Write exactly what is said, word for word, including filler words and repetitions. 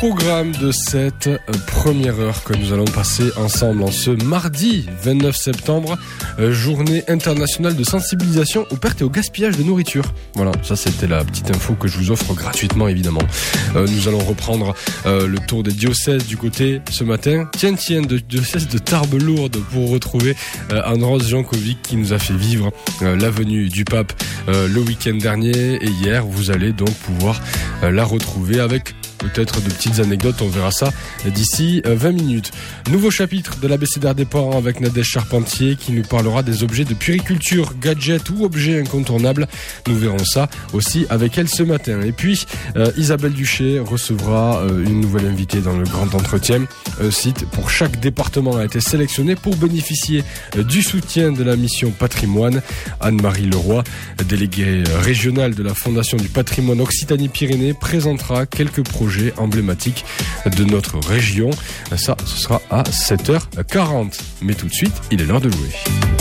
Programme de cette première heure que nous allons passer ensemble en ce mardi vingt-neuf septembre, euh, journée internationale de sensibilisation aux pertes et au gaspillage de nourriture. Voilà, ça c'était la petite info que je vous offre gratuitement évidemment. Euh, nous allons reprendre euh, le tour des diocèses du côté ce matin. Tiens tiens, de diocèse de Tarbes-Lourdes pour retrouver euh, Anne-Rose Jankovic qui nous a fait vivre euh, la venue du pape euh, le week-end dernier et hier. Vous allez donc pouvoir euh, la retrouver avec peut-être de petites anecdotes, on verra ça d'ici vingt minutes. Nouveau chapitre de l'abécédaire des parents avec Nadège Charpentier qui nous parlera des objets de puériculture, gadgets ou objets incontournables. Nous verrons ça aussi avec elle ce matin. Et puis, euh, Isabelle Duché recevra euh, une nouvelle invitée dans le grand entretien. Un site pour chaque département a été sélectionné pour bénéficier euh, du soutien de la mission patrimoine. Anne-Marie Leroy, déléguée régionale de la Fondation du patrimoine Occitanie-Pyrénées, présentera quelques projets emblématique de notre région. Ça, ce sera à sept heures quarante. Mais tout de suite, il est l'heure de jouer.